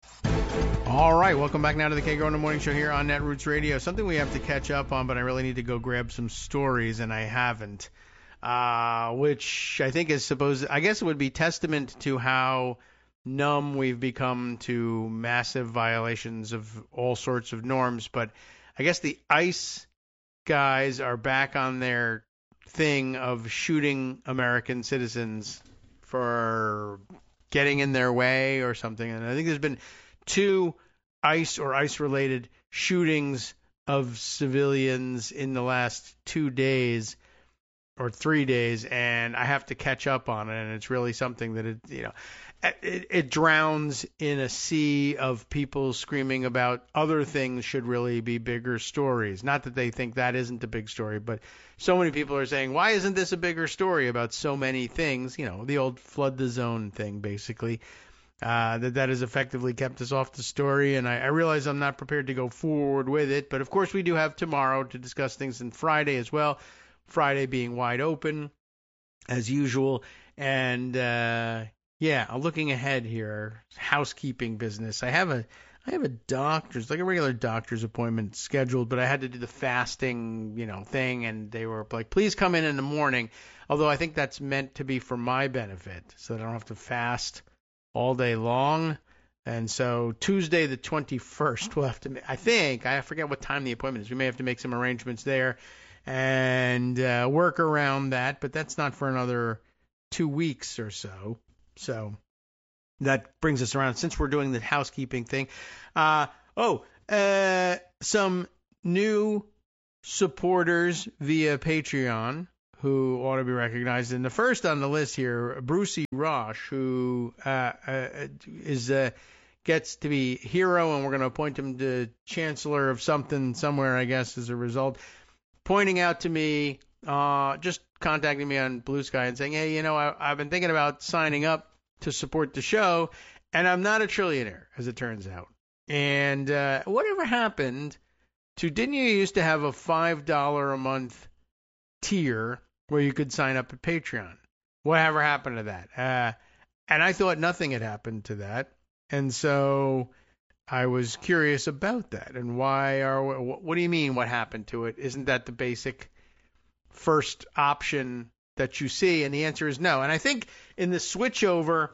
All right, welcome back now to the K-Grow in the Morning Show here on Netroots Radio. Something we have to catch up on, but I really need to go grab some stories, and I haven't. Which I think is I guess it would be testament to how numb we've become to massive violations of all sorts of norms. But I guess the ICE guys are back on their thing of shooting American citizens for getting in their way or something. And I think there's been 2 ICE or ICE-related shootings of civilians in the last 2 days or 3 days, and I have to catch up on it. And it's really something that it drowns in a sea of people screaming about other things should really be bigger stories. Not that they think that isn't a big story, but so many people are saying, why isn't this a bigger story about so many things? You know, the old flood the zone thing, basically. That has effectively kept us off the story, and I realize I'm not prepared to go forward with it, but of course we do have tomorrow to discuss things, and Friday as well, Friday being wide open as usual. And I'm looking ahead here, housekeeping business. I have a doctor's, like a regular doctor's appointment scheduled, but I had to do the fasting, thing, and they were like, please come in the morning, although I think that's meant to be for my benefit, so that I don't have to fast all day long. And so Tuesday the 21st, we'll have to, I forget what time the appointment is. We may have to make some arrangements there and work around that, but that's not for another 2 weeks or so. So that brings us around, since we're doing the housekeeping thing. Some new supporters via Patreon who ought to be recognized. And the first on the list here, Brucey Roche, who gets to be hero, and we're going to appoint him to chancellor of something somewhere, I guess, as a result, pointing out to me, just contacting me on Blue Sky and saying, hey, I've been thinking about signing up to support the show, and I'm not a trillionaire, as it turns out. And whatever happened to, didn't you used to have a $5 a month tier where you could sign up at Patreon? Whatever happened to that? And I thought nothing had happened to that. And so I was curious about that. And what do you mean, what happened to it? Isn't that the basic first option that you see? And the answer is no. And I think in the switchover,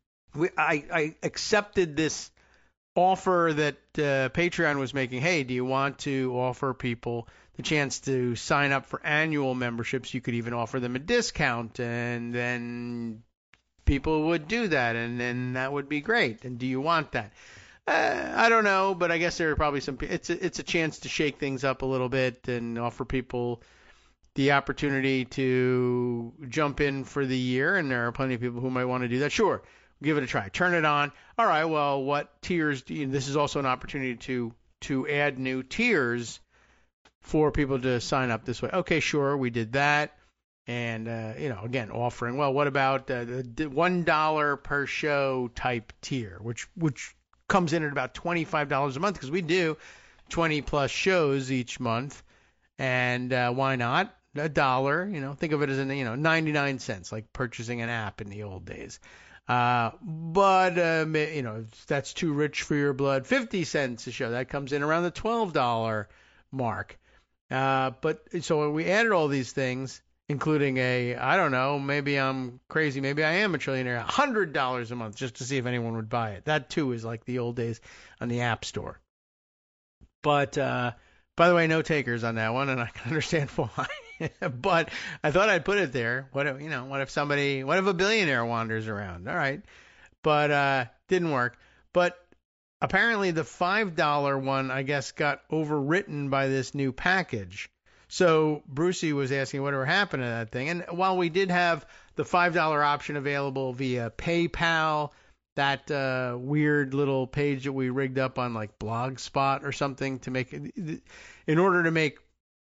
I accepted this offer that Patreon was making. Hey, do you want to offer people the chance to sign up for annual memberships? You could even offer them a discount, and then people would do that, and then that would be great. And do you want that? I don't know, but I guess there are probably some. It's a chance to shake things up a little bit and offer people the opportunity to jump in for the year, and there are plenty of people who might want to do that. Sure, give it a try. Turn it on. All right, well, what tiers do you, this is also an opportunity to add new tiers for people to sign up this way. Okay, sure, we did that. And, again, offering, well, what about the $1 per show type tier, which comes in at about $25 a month, because we do 20-plus shows each month. And why not? $1, think of it as 99 cents, like purchasing an app in the old days. But if that's too rich for your blood, 50 cents a show. That comes in around the $12 mark. But so we added all these things, including I don't know, maybe I'm crazy, maybe I am a trillionaire, $100 a month just to see if anyone would buy it. That, too, is like the old days on the App Store. But, by the way, no takers on that one, and I can understand why. But I thought I'd put it there. What if a billionaire wanders around? All right. But didn't work. But apparently the $5 one, I guess, got overwritten by this new package. So Brucey was asking whatever happened to that thing. And while we did have the $5 option available via PayPal, that weird little page that we rigged up on like Blogspot or something to make it, in order to make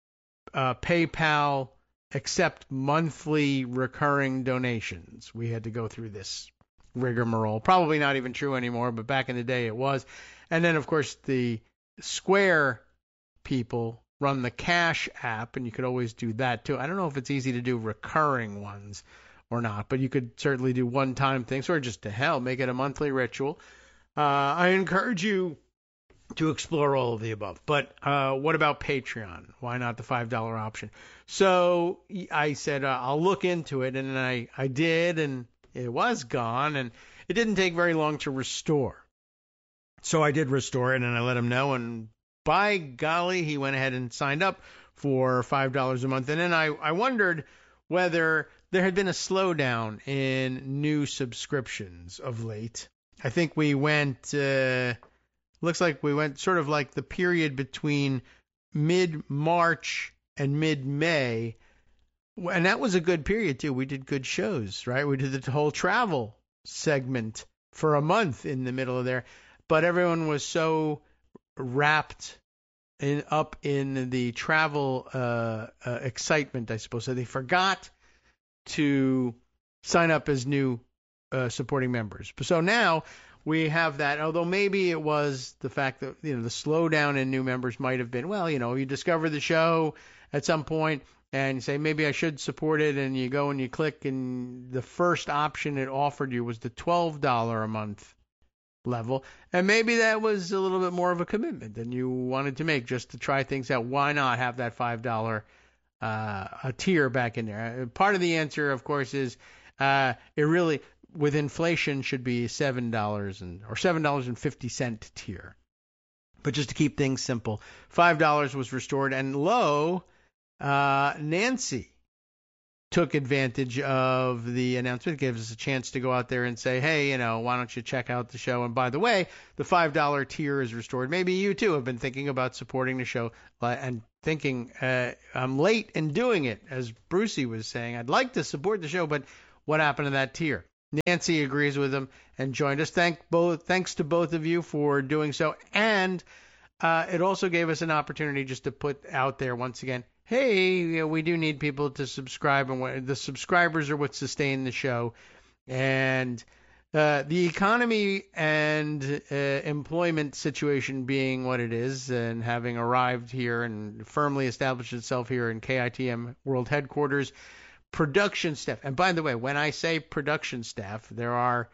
PayPal accept monthly recurring donations, we had to go through this rigmarole. Probably not even true anymore, but back in the day it was. And then, of course, the Square people run the Cash app, and you could always do that too. I don't know if it's easy to do recurring ones or not, but you could certainly do one-time things, or just to hell, make it a monthly ritual. I encourage you to explore all of the above. But what about Patreon? Why not the $5 option? So I said, I'll look into it. And I did, and it was gone. And it didn't take very long to restore. So I did restore it, and I let him know. And by golly, he went ahead and signed up for $5 a month. And then I wondered whether there had been a slowdown in new subscriptions of late. I think we went... looks like we went sort of like the period between mid-March and mid-May. And that was a good period, too. We did good shows, right? We did the whole travel segment for a month in the middle of there. But everyone was so wrapped up in the travel excitement, I suppose, so they forgot to sign up as new supporting members. So now we have that, although maybe it was the fact that, the slowdown in new members might have been, well, you discover the show at some point and you say, maybe I should support it, and you go and you click, and the first option it offered you was the $12 a month level, and maybe that was a little bit more of a commitment than you wanted to make just to try things out. Why not have that $5 a tier back in there? Part of the answer, of course, is it really, with inflation, should be $7 or $7.50 tier. But just to keep things simple, $5 was restored, and Nancy took advantage of the announcement. It gives us a chance to go out there and say, hey, why don't you check out the show? And by the way, the $5 tier is restored. Maybe you too have been thinking about supporting the show and thinking, I'm late in doing it. As Brucey was saying, I'd like to support the show, but what happened to that tier? Nancy agrees with him and joined us. Thanks to both of you for doing so. And it also gave us an opportunity just to put out there once again, hey, we do need people to subscribe, and the subscribers are what sustain the show. And the economy and employment situation being what it is, and having arrived here and firmly established itself here in KITM World Headquarters, production staff. And by the way, when I say production staff, there are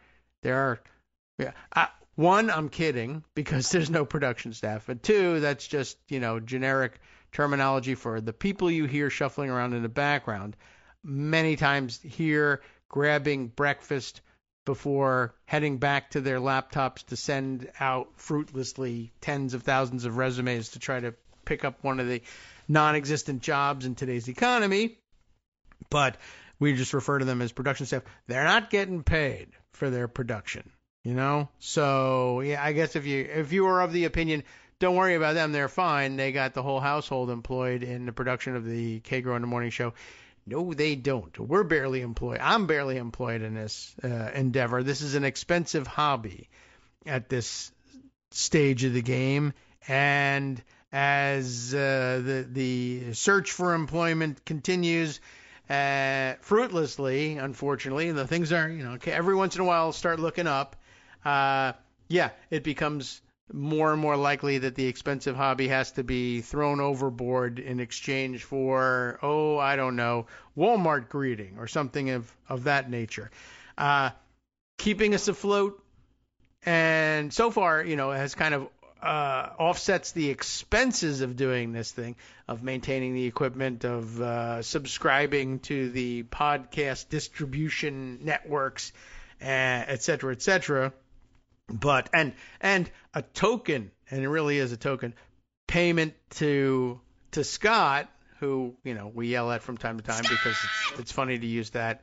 one, I'm kidding, because there's no production staff. But two, that's just, generic terminology for the people you hear shuffling around in the background, many times here grabbing breakfast before heading back to their laptops to send out fruitlessly tens of thousands of resumes to try to pick up one of the non-existent jobs in today's economy. But we just refer to them as production staff. They're not getting paid for their production, So yeah, I guess if you are of the opinion, don't worry about them, they're fine, they got the whole household employed in the production of the K-Grow in the Morning Show. No, they don't. We're barely employed. I'm barely employed in this endeavor. This is an expensive hobby at this stage of the game. And as the search for employment continues fruitlessly, unfortunately, the things are, every once in a while start looking up. It becomes more and more likely that the expensive hobby has to be thrown overboard in exchange for, I don't know, Walmart greeting or something of that nature. Keeping us afloat, and so far, has kind of offsets the expenses of doing this thing, of maintaining the equipment, of subscribing to the podcast distribution networks, et cetera, et cetera. But and a token, and it really is a token, payment to Scott, who we yell at from time to time because it's funny to use that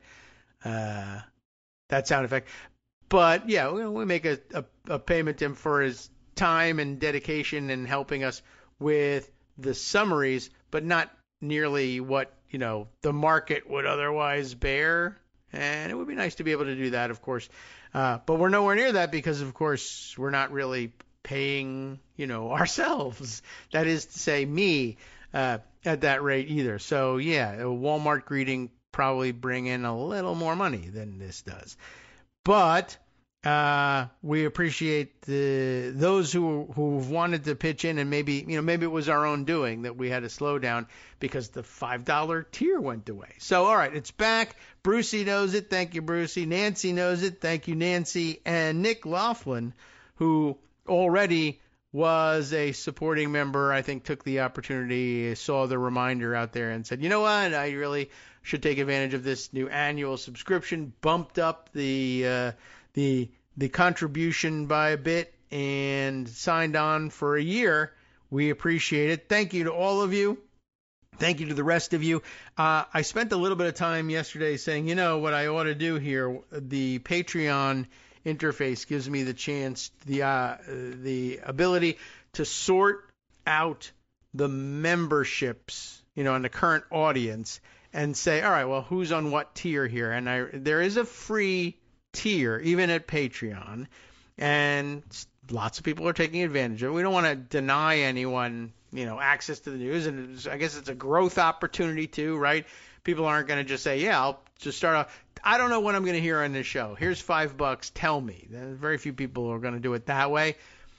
sound effect. But yeah, we make a payment to him for his time and dedication and helping us with the summaries, but not nearly what the market would otherwise bear. And it would be nice to be able to do that, of course. But we're nowhere near that because, of course, we're not really paying, ourselves. That is to say, me, at that rate either. So, yeah, a Walmart greeting probably bring in a little more money than this does. But we appreciate those who've wanted to pitch in, and maybe it was our own doing that we had to slow down because the $5 tier went away. So, all right, it's back. Brucey knows it. Thank you, Brucey. Nancy knows it. Thank you, Nancy. And Nick Laughlin, who already was a supporting member, I think took the opportunity, saw the reminder out there and said, you know what, I really should take advantage of this new annual subscription, bumped up the contribution by a bit and signed on for a year. We appreciate it. Thank you to all of you. Thank you to the rest of you. I spent a little bit of time yesterday saying, you know, what I ought to do here, the Patreon interface gives me the chance, the ability to sort out the memberships, you know, and the current audience and say, all right, well, who's on what tier here? And there is a free tier, even at Patreon, and lots of people are taking advantage of it. We don't want to deny anyone, you know, access to the news, and I guess it's a growth opportunity too, right? People aren't going to just say, yeah, I'll just start off. I don't know what I'm going to hear on this show. Here's $5. Tell me. Very few people are going to do it that way.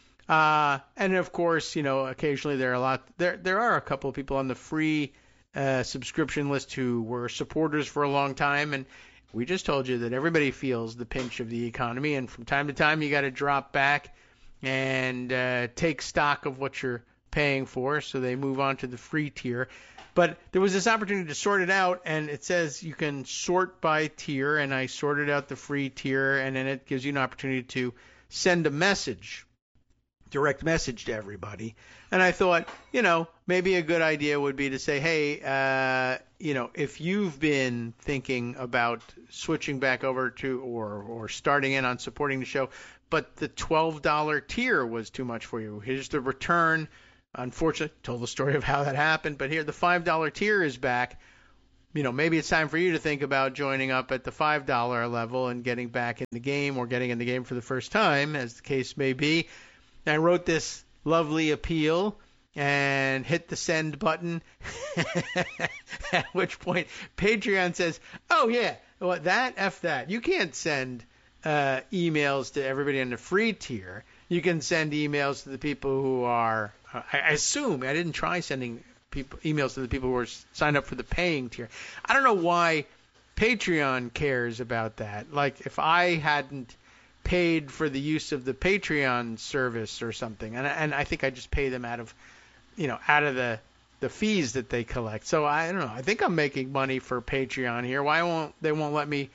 And of course, you know, occasionally there are a couple of people on the free subscription list who were supporters for a long time, and we just told you that everybody feels the pinch of the economy, and from time to time you got to drop back and take stock of what you're paying for, so they move on to the free tier. But there was this opportunity to sort it out, and it says you can sort by tier, and I sorted out the free tier, and then it gives you an opportunity to send a message, direct message to everybody. And I thought, you know, maybe a good idea would be to say, hey, you know, if you've been thinking about switching back over to or starting in on supporting the show, but the $12 tier was too much for you, here's the return. Unfortunately, told the story of how that happened, but here the $5 tier is back. You know, maybe it's time for you to think about joining up at the $5 level and getting back in the game, or getting in the game for the first time, as the case may be. And I wrote this lovely appeal and hit the send button, at which point Patreon says, oh yeah, well, F that. You can't send emails to everybody on the free tier. You can send emails to the people who are, I assume, I didn't try sending emails to the people who are signed up for the paying tier. I don't know why Patreon cares about that. Like, if I hadn't paid for the use of the Patreon service or something, and I think I just pay them out of the fees that they collect. So I don't know. I think I'm making money for Patreon here. Why they won't let me?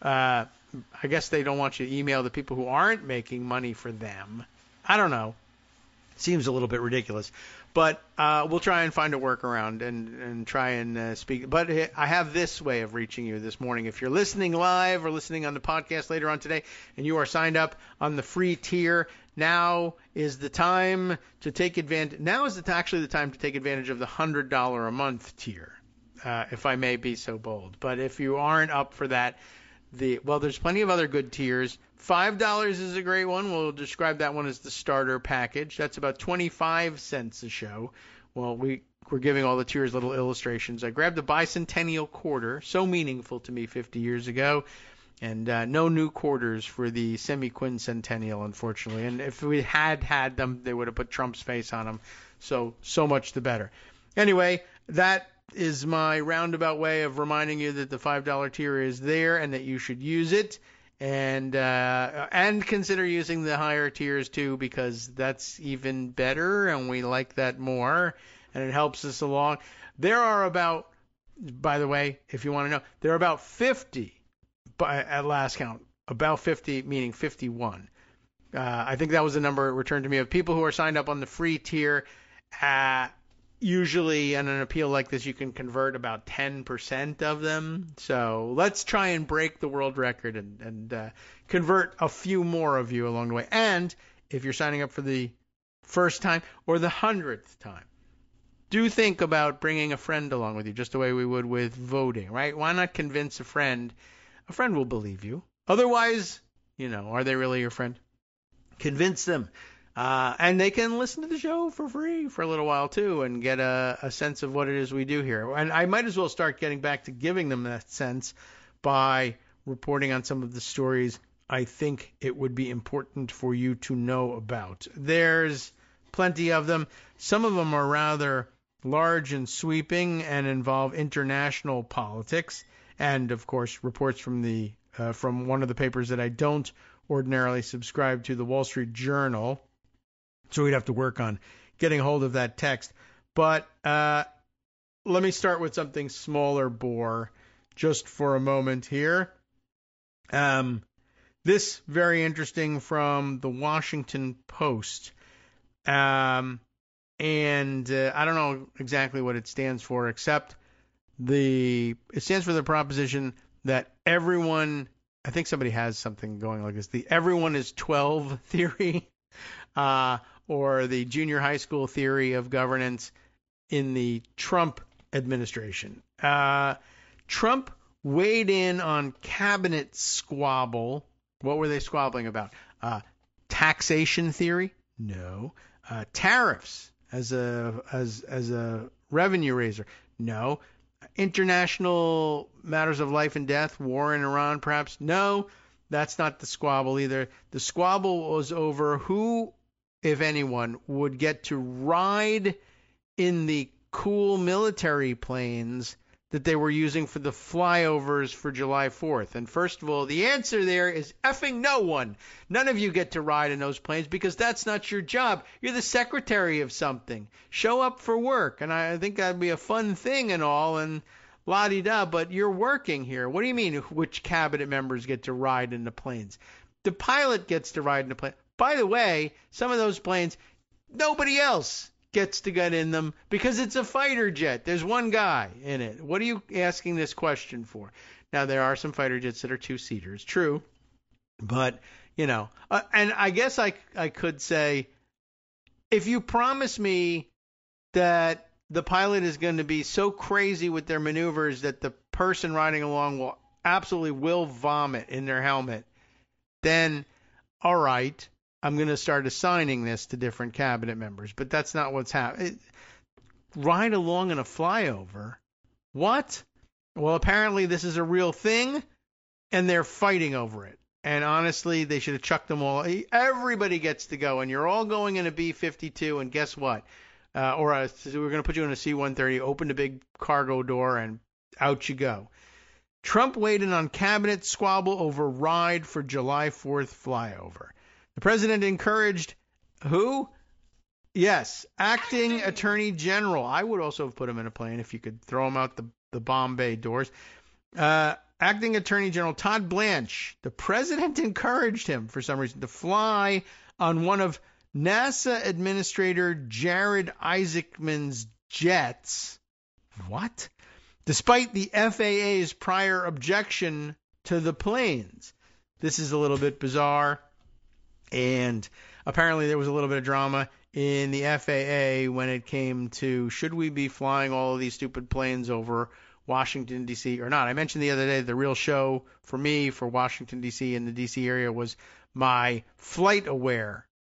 I guess they don't want you to email the people who aren't making money for them. I don't know. Seems a little bit ridiculous, but we'll try and find a workaround and try and speak. But I have this way of reaching you this morning. If you're listening live or listening on the podcast later on today, and you are signed up on the free tier, now is the time to take advantage. Now is actually the time to take advantage of the $100 a month tier, if I may be so bold. But if you aren't up for that, there's plenty of other good tiers. $5 is a great one. We'll describe that one as the starter package. That's about 25 cents a show. Well, we're giving all the tiers little illustrations. I grabbed the bicentennial quarter, so meaningful to me 50 years ago, and no new quarters for the semi-quincentennial, unfortunately. And if we had them, they would have put Trump's face on them. So much the better. Anyway, that is my roundabout way of reminding you that the $5 tier is there and that you should use it, and consider using the higher tiers too, because that's even better and we like that more and it helps us along. There are about, by the way, if you want to know, there are about 50 at last count, about 50 meaning 51. I think that was the number returned to me of people who are signed up on the free tier. Usually on an appeal like this, you can convert about 10% of them. So let's try and break the world record and convert a few more of you along the way. And if you're signing up for the first time or the 100th time, do think about bringing a friend along with you, just the way we would with voting, right? Why not convince a friend? A friend will believe you. Otherwise, are they really your friend? Convince them. And they can listen to the show for free for a little while, too, and get a sense of what it is we do here. And I might as well start getting back to giving them that sense by reporting on some of the stories I think it would be important for you to know about. There's plenty of them. Some of them are rather large and sweeping and involve international politics. And, of course, reports from one of the papers that I don't ordinarily subscribe to the Wall Street Journal, so we'd have to work on getting a hold of that text. But let me start with something smaller bore just for a moment here. This very interesting from the Washington Post. And I don't know exactly what it stands for, except it stands for the proposition that everyone, I think somebody has something going like this, the everyone is 12 theory, or the junior high school theory of governance in the Trump administration. Trump weighed in on cabinet squabble. What were they squabbling about? Taxation theory? No. Tariffs as a revenue raiser? No. International matters of life and death, war in Iran perhaps? No, that's not the squabble either. The squabble was over who, if anyone, would get to ride in the cool military planes that they were using for the flyovers for July 4th. And first of all, the answer there is effing no one. None of you get to ride in those planes because that's not your job. You're the secretary of something. Show up for work. And I think that'd be a fun thing and all, and la-di-da, but you're working here. What do you mean which cabinet members get to ride in the planes? The pilot gets to ride in the plane. By the way, some of those planes, nobody else gets to get in them because it's a fighter jet. There's one guy in it. What are you asking this question for? Now, there are some fighter jets that are two-seaters, true. But, and I guess I could say, if you promise me that the pilot is going to be so crazy with their maneuvers that the person riding along will vomit in their helmet, then all right, I'm going to start assigning this to different cabinet members. But that's not what's happening. Ride along in a flyover? What? Well, apparently this is a real thing, and they're fighting over it. And honestly, they should have chucked them all. Everybody gets to go, and you're all going in a B-52, and guess what? We're going to put you in a C-130, open the big cargo door, and out you go. Trump weighed in on cabinet squabble over ride for July 4th flyover. The president encouraged who? Yes, acting attorney general. I would also have put him in a plane if you could throw him out the bomb bay doors. Acting attorney general Todd Blanche. The president encouraged him for some reason to fly on one of NASA Administrator Jared Isaacman's jets. What? Despite the FAA's prior objection to the planes. This is a little bit bizarre. And apparently there was a little bit of drama in the FAA when it came to should we be flying all of these stupid planes over Washington, D.C. or not. I mentioned the other day the real show for me for Washington, D.C. and the D.C. area was my FlightAware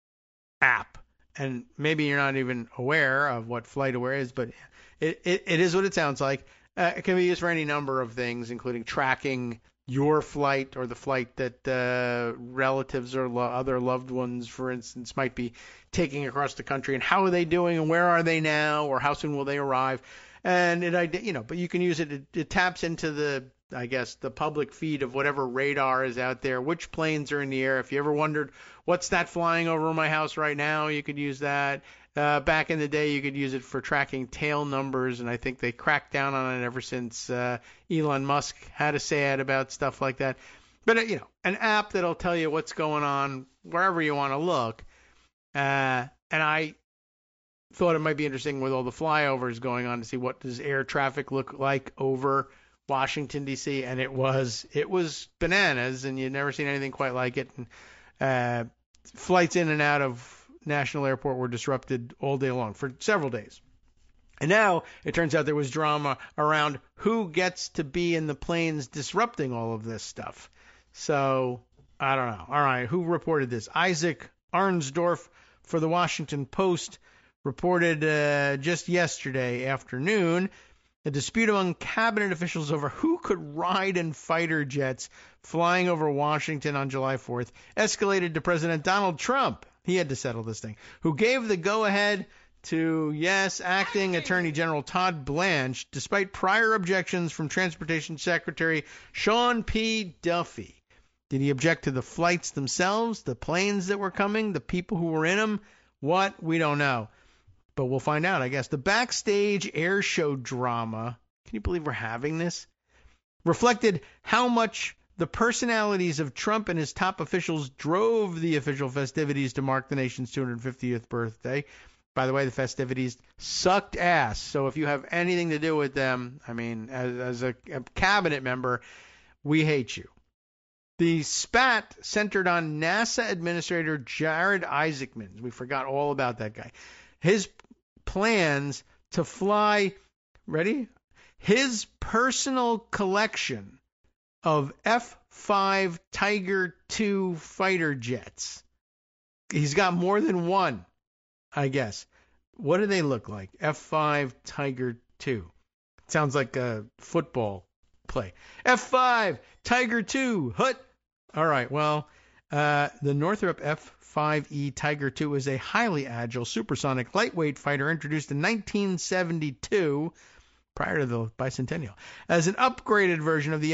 app. And maybe you're not even aware of what FlightAware is, but it is what it sounds like. It can be used for any number of things, including tracking your flight or the flight that relatives or other loved ones, for instance, might be taking across the country, and how are they doing and where are they now or how soon will they arrive. And but you can use it. It taps into the public feed of whatever radar is out there, which planes are in the air. If you ever wondered what's that flying over my house right now, you could use that. Back in the day, you could use it for tracking tail numbers, and I think they cracked down on it ever since Elon Musk had a say about stuff like that. But, an app that'll tell you what's going on wherever you want to look. And I thought it might be interesting with all the flyovers going on to see what does air traffic look like over Washington, D.C., and it was bananas, and you'd never seen anything quite like it. And flights in and out of National Airport were disrupted all day long for several days. And now it turns out there was drama around who gets to be in the planes disrupting all of this stuff. So, I don't know. All right, who reported this? Isaac Arnsdorf for the Washington Post reported just yesterday afternoon a dispute among cabinet officials over who could ride in fighter jets flying over Washington on July 4th escalated to President Donald Trump. He had to settle this thing. Who gave the go-ahead to, yes, acting Attorney General Todd Blanche, despite prior objections from Transportation Secretary Sean P. Duffy. Did he object to the flights themselves, the planes that were coming, the people who were in them? What? We don't know. But we'll find out, I guess. The backstage air show drama, can you believe we're having this? Reflected how much the personalities of Trump and his top officials drove the official festivities to mark the nation's 250th birthday. By the way, the festivities sucked ass. So if you have anything to do with them, I mean, as a cabinet member, we hate you. The spat centered on NASA Administrator Jared Isaacman. We forgot all about that guy. His plans to fly, ready? His personal collection of F-5 Tiger II fighter jets. He's got more than one, I guess. What do they look like? F-5 Tiger II. Sounds like a football play. F-5 Tiger II. Hut. All right, well, the Northrop F-5E Tiger II is a highly agile, supersonic, lightweight fighter introduced in 1972, prior to the bicentennial, as an upgraded version of the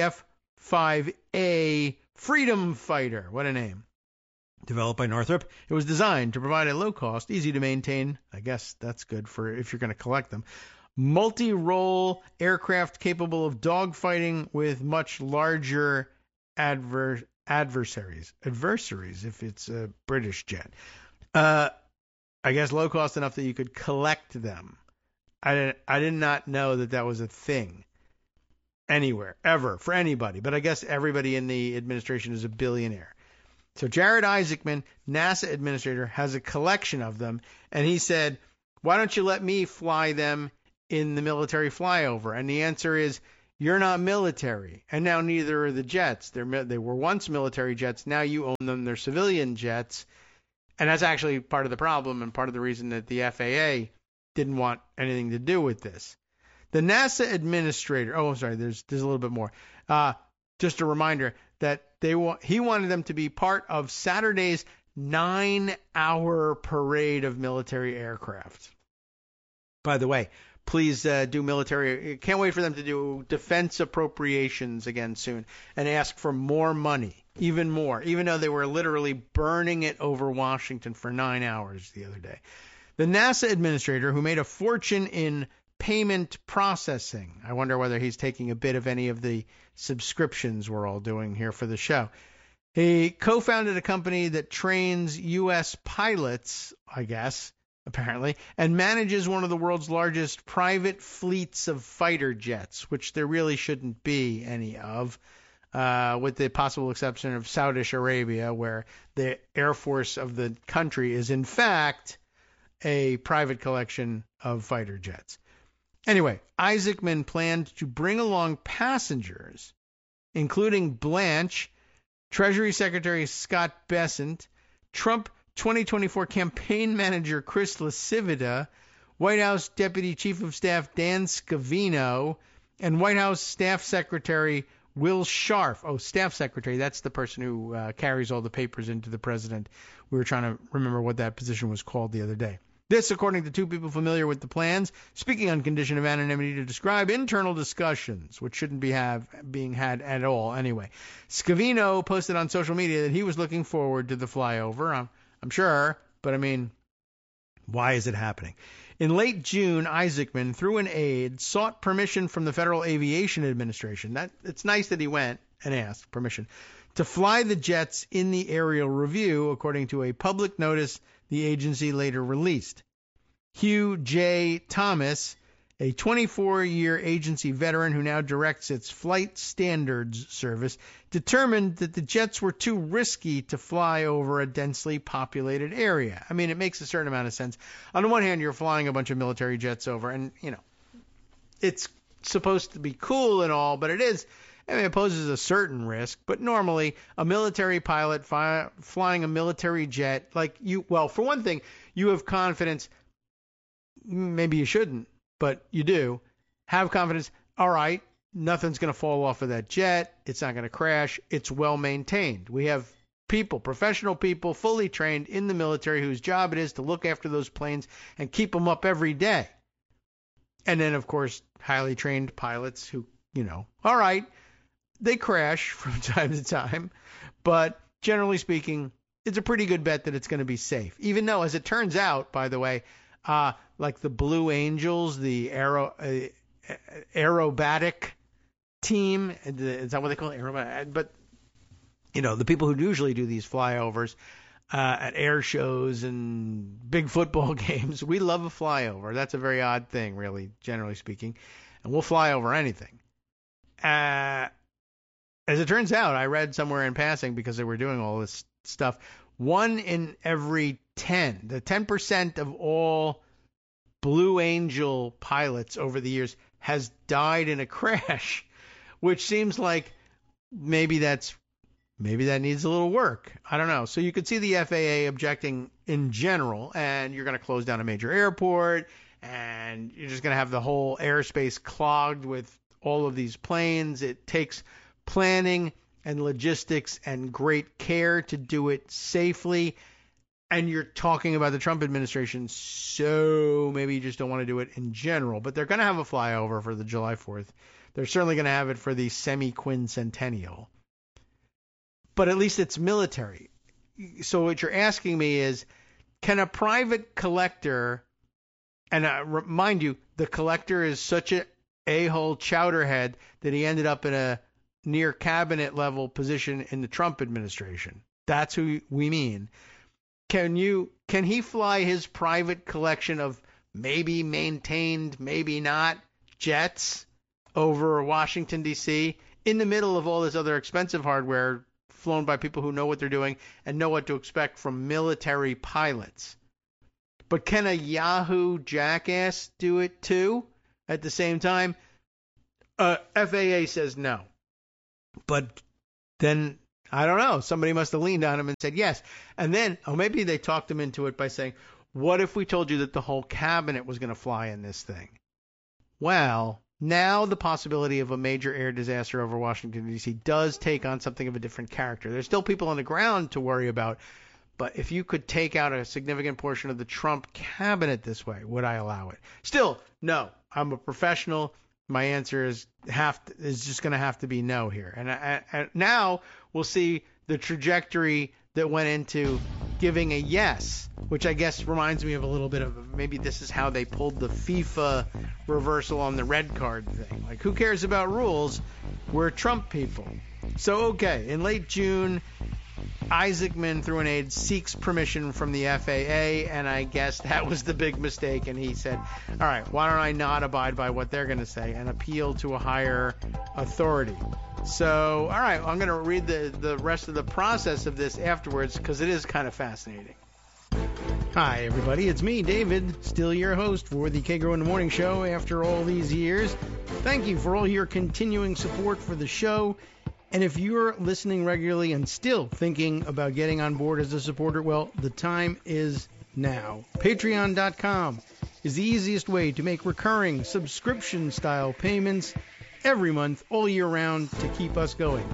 F-5A Freedom Fighter. What a name. Developed by Northrop, it was designed to provide a low-cost, easy-to-maintain, I guess that's good for if you're going to collect them, multi-role aircraft capable of dogfighting with much larger adversaries if it's a British jet. I guess low cost enough that you could collect them. I did not know that was a thing anywhere, ever, for anybody. But I guess everybody in the administration is a billionaire. So Jared Isaacman, NASA administrator, has a collection of them. And he said, why don't you let me fly them in the military flyover? And the answer is, you're not military. And now neither are the jets. They were once military jets. Now you own them. They're civilian jets. And that's actually part of the problem and part of the reason that the FAA didn't want anything to do with this. The NASA administrator, oh, I'm sorry, there's a little bit more. Just a reminder that he wanted them to be part of Saturday's 9-hour parade of military aircraft. By the way, please do military. Can't wait for them to do defense appropriations again soon and ask for more money, even more, even though they were literally burning it over Washington for 9 hours the other day. The NASA administrator, who made a fortune in payment processing, I wonder whether he's taking a bit of any of the subscriptions we're all doing here for the show. He co-founded a company that trains U.S. pilots, I guess, apparently, and manages one of the world's largest private fleets of fighter jets, which there really shouldn't be any of, with the possible exception of Saudi Arabia, where the Air Force of the country is, in fact, a private collection of fighter jets. Anyway, Isaacman planned to bring along passengers, including Blanche, Treasury Secretary Scott Bessent, Trump 2024 campaign manager Chris LaCivita, White House Deputy Chief of Staff Dan Scavino, and White House Staff Secretary Will Scharf. Oh, Staff Secretary, that's the person who carries all the papers into the president. We were trying to remember what that position was called the other day. This, according to two people familiar with the plans, speaking on condition of anonymity to describe internal discussions, which shouldn't be being had at all anyway. Scavino posted on social media that he was looking forward to the flyover. I'm sure, but I mean, why is it happening? In late June, Isaacman, through an aide, sought permission from the Federal Aviation Administration. It's nice that he went and asked permission to fly the jets in the aerial review, according to a public notice the agency later released. Hugh J. Thomas, a 24-year agency veteran who now directs its Flight Standards Service, determined that the jets were too risky to fly over a densely populated area. I mean, it makes a certain amount of sense. On the one hand, you're flying a bunch of military jets over, and, it's supposed to be cool and all, but it poses a certain risk. But normally, a military pilot flying a military jet, for one thing, you have confidence. Maybe you shouldn't, but you do. Have confidence. All right, nothing's going to fall off of that jet. It's not going to crash. It's well maintained. We have people, professional people, fully trained in the military whose job it is to look after those planes and keep them up every day. And then, of course, highly trained pilots who, all right, They crash from time to time, but generally speaking, it's a pretty good bet that it's going to be safe. Even though, as it turns out, by the way, like the Blue Angels, the aerobatic team, is that what they call it? Aerobatic? But, the people who usually do these flyovers at air shows and big football games, we love a flyover. That's a very odd thing, really, generally speaking. And we'll fly over anything. As it turns out, I read somewhere in passing, because they were doing all this stuff, 1 in every 10, the 10% of all Blue Angel pilots over the years has died in a crash, which seems like maybe that needs a little work. I don't know. So you could see the FAA objecting in general, and you're going to close down a major airport, and you're just going to have the whole airspace clogged with all of these planes. It takes planning and logistics and great care to do it safely. And you're talking about the Trump administration, so maybe you just don't want to do it in general. But they're going to have a flyover for the July 4th. They're certainly going to have it for the semi-quincentennial. But at least it's military. So what you're asking me is, can a private collector, and mind you, the collector is such a a-hole chowderhead that he ended up in a near cabinet level position in the Trump administration. That's who we mean. Can he fly his private collection of maybe maintained, maybe not jets over Washington, D.C. in the middle of all this other expensive hardware flown by people who know what they're doing and know what to expect from military pilots? But can a Yahoo jackass do it too at the same time? FAA says no. But then, I don't know, somebody must have leaned on him and said yes. And then, maybe they talked him into it by saying, what if we told you that the whole cabinet was going to fly in this thing? Well, now the possibility of a major air disaster over Washington, D.C. does take on something of a different character. There's still people on the ground to worry about. But if you could take out a significant portion of the Trump cabinet this way, would I allow it? Still, no. I'm a professional. My answer is just going to have to be no here. And now we'll see the trajectory that went into giving a yes, which I guess reminds me of a little bit of maybe this is how they pulled the FIFA reversal on the red card thing. Like, who cares about rules? We're Trump people. So, okay, in late June, Isaacman, through an aide, seeks permission from the FAA, and I guess that was the big mistake. And he said, all right, why don't I not abide by what they're going to say and appeal to a higher authority? So, all right, I'm going to read the rest of the process of this afterwards, because it is kind of fascinating. Hi, everybody. It's me, David, still your host for the Kagro in the Morning Show after all these years. Thank you for all your continuing support for the show. And if you're listening regularly and still thinking about getting on board as a supporter, well, the time is now. Patreon.com is the easiest way to make recurring subscription-style payments every month, all year round, to keep us going.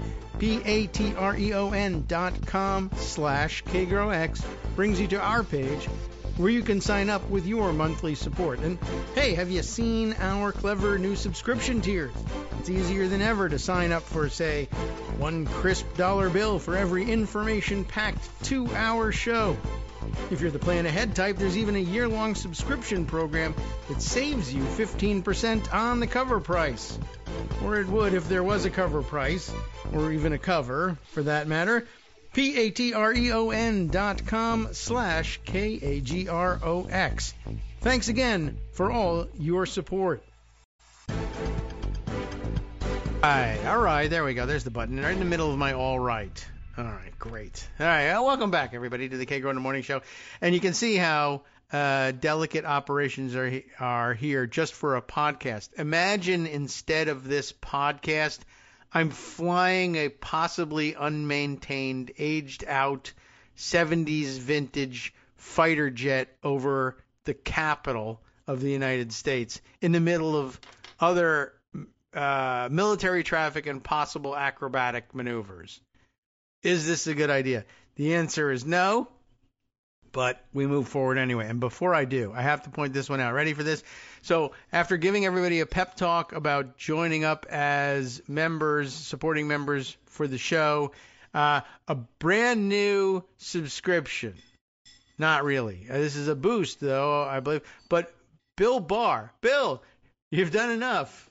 patreon.com/KagroX brings you to our page where you can sign up with your monthly support. And hey, have you seen our clever new subscription tiers? It's easier than ever to sign up for, say, one crisp dollar bill for every information-packed 2-hour show. If you're the plan ahead type, there's even a year-long subscription program that saves you 15% on the cover price. Or it would if there was a cover price, or even a cover, for that matter. patreon.com/KAGROX. Thanks again for all your support. All right, there we go. There's the button. Right in the middle of my all right. All right, great. All right, welcome back, everybody, to the Kagro in the Morning Show. And you can see how delicate operations are here just for a podcast. Imagine instead of this podcast, I'm flying a possibly unmaintained, aged-out 70s vintage fighter jet over the capital of the United States in the middle of other military traffic and possible acrobatic maneuvers. Is this a good idea? The answer is no, But we move forward anyway. And before I do, I have to point this one out. Ready for this? So after giving everybody a pep talk about joining up as members, supporting members for the show, a brand new subscription. Not really. This is a boost, though, I believe. But Bill Barr. Bill, you've done enough.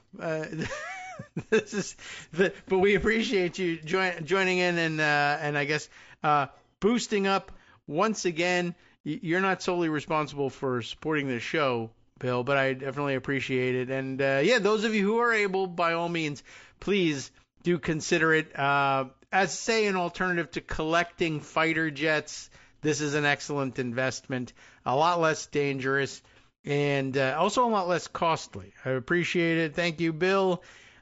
But we appreciate you joining in and I guess boosting up. Once again, you're not solely responsible for supporting the show, Bill, but I definitely appreciate it. And, those of you who are able, by all means, please do consider it as, say, an alternative to collecting fighter jets. This is an excellent investment, a lot less dangerous, and also a lot less costly. I appreciate it. Thank you, Bill.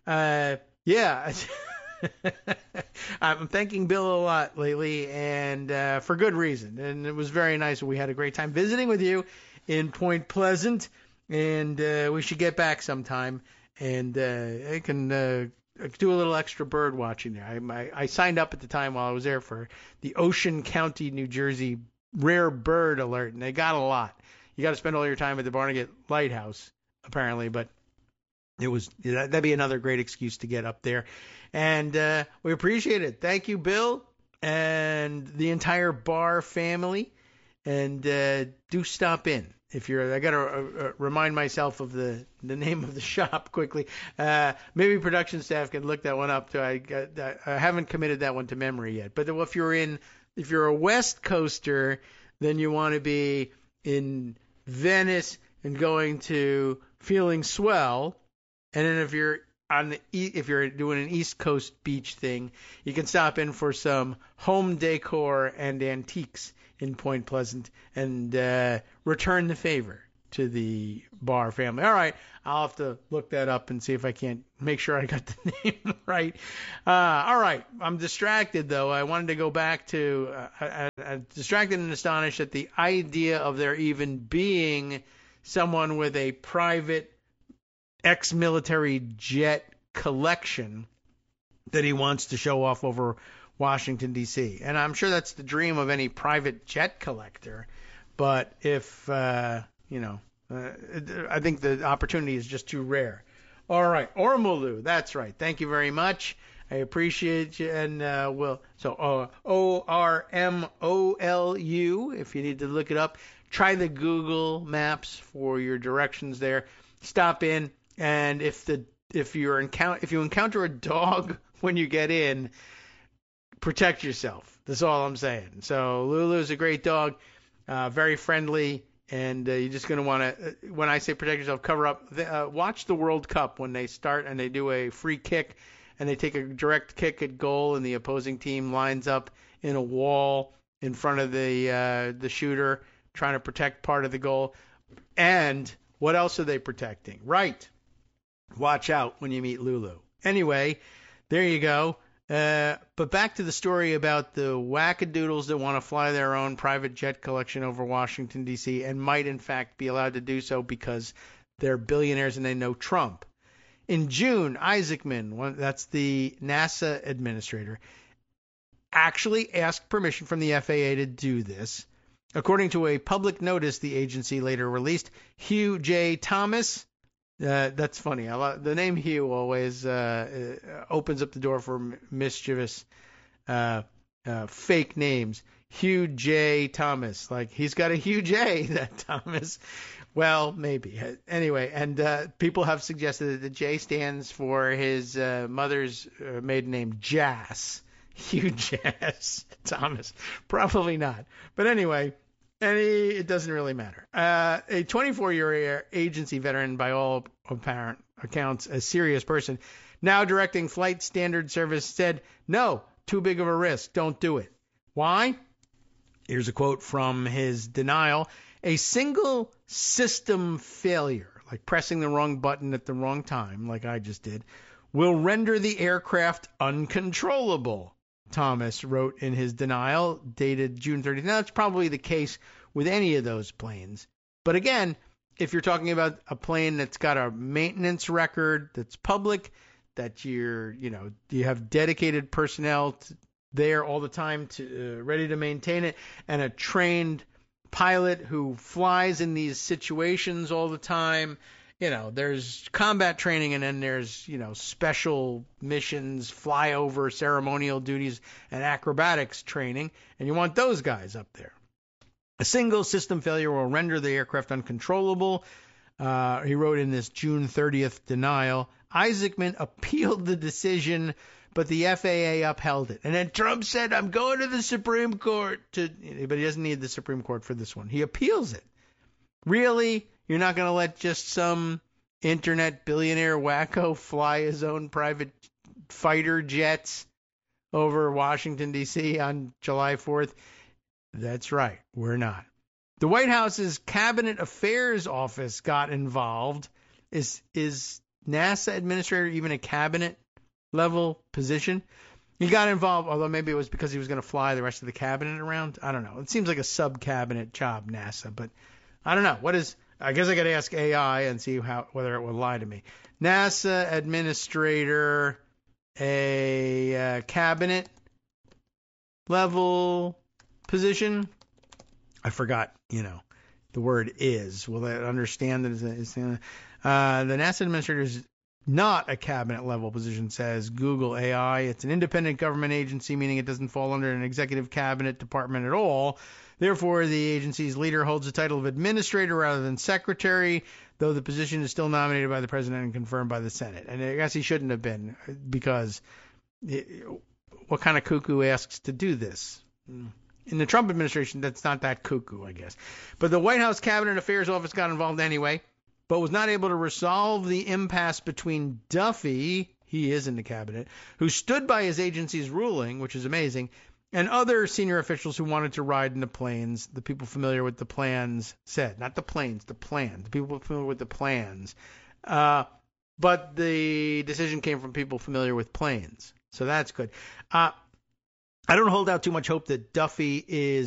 I'm thanking Bill a lot lately, and for good reason. And it was very nice. We had a great time visiting with you in Point Pleasant, and we should get back sometime. And I can do a little extra bird watching there. I signed up at the time while I was there for the Ocean County, New Jersey Rare Bird Alert, and they got a lot. You got to spend all your time at the Barnegat Lighthouse, apparently, but that'd be another great excuse to get up there. And we appreciate it. Thank you, Bill, and the entire Barr family. And do stop in. I got to remind myself of the name of the shop quickly. Maybe production staff can look that one up too. I haven't committed that one to memory yet. But if you're a West Coaster, then you want to be in Venice and going to Feeling Swell. And then if you're doing an East Coast beach thing, you can stop in for some home decor and antiques in Point Pleasant and return the favor to the Barr family. All right, I'll have to look that up and see if I can't make sure I got the name right. All right, I'm distracted though. I wanted to go back to distracted and astonished at the idea of there even being someone with a private ex-military jet collection that he wants to show off over Washington, D.C. And I'm sure that's the dream of any private jet collector. But if, I think the opportunity is just too rare. All right. Ormolu. That's right. Thank you very much. I appreciate you. And ORMOLU, if you need to look it up. Try the Google Maps for your directions there. Stop in. And if you encounter a dog when you get in, protect yourself. That's all I'm saying. So Lulu's a great dog, very friendly, and you're just going to want to, when I say protect yourself, cover up. Watch the World Cup when they start and they do a free kick and they take a direct kick at goal and the opposing team lines up in a wall in front of the shooter trying to protect part of the goal. And what else are they protecting? Right. Watch out when you meet Lulu. Anyway, there you go. But back to the story about the wackadoodles that want to fly their own private jet collection over Washington, D.C. and might, in fact, be allowed to do so because they're billionaires and they know Trump. In June, Isaacman, that's the NASA administrator, actually asked permission from the FAA to do this. According to a public notice the agency later released, Hugh J. Thomas, that's funny. The name Hugh always opens up the door for mischievous fake names. Hugh J. Thomas. Like, he's got a Hugh J, that Thomas. Well, maybe. Anyway, and people have suggested that the J stands for his mother's maiden name, Jas. Hugh Jas Thomas. Probably not. But anyway, it doesn't really matter. A 24-year agency veteran, by all apparent accounts, a serious person, now directing Flight Standard Service, said, "No, too big of a risk. Don't do it." Why? Here's a quote from his denial. "A single system failure, like pressing the wrong button at the wrong time, like I just did, will render the aircraft uncontrollable," Thomas wrote in his denial, dated June 30th. Now, that's probably the case with any of those planes. But again, if you're talking about a plane that's got a maintenance record that's public, that you have dedicated personnel there all the time to ready to maintain it, and a trained pilot who flies in these situations all the time. There's combat training, and then there's, special missions, flyover, ceremonial duties, and acrobatics training, and you want those guys up there. A single system failure will render the aircraft uncontrollable. He wrote in this June 30th denial. Isaacman appealed the decision, but the FAA upheld it. And then Trump said, I'm going to the Supreme Court. But he doesn't need the Supreme Court for this one. He appeals it. Really? You're not going to let just some internet billionaire wacko fly his own private fighter jets over Washington, D.C. on July 4th? That's right. We're not. The White House's Cabinet Affairs Office got involved. Is NASA administrator even a cabinet level position? He got involved, although maybe it was because he was going to fly the rest of the cabinet around. I don't know. It seems like a sub-cabinet job, NASA, but I don't know. I guess I got to ask AI and see whether it will lie to me. NASA administrator, a cabinet level position. I forgot, the word is. Will they understand that it's the NASA administrator is not a cabinet level position, says Google AI. It's an independent government agency, meaning it doesn't fall under an executive cabinet department at all. Therefore, the agency's leader holds the title of administrator rather than secretary, though the position is still nominated by the president and confirmed by the Senate. And I guess he shouldn't have been, because what kind of cuckoo asks to do this? In the Trump administration, that's not that cuckoo, I guess. But the White House Cabinet Affairs Office got involved anyway, but was not able to resolve the impasse between Duffy, he is in the cabinet, who stood by his agency's ruling, which is amazing, and other senior officials who wanted to ride in the planes. The people familiar with the plans said, not the planes, the plan. The people familiar with the plans. But the decision came from people familiar with planes. So that's good. I don't hold out too much hope that Duffy is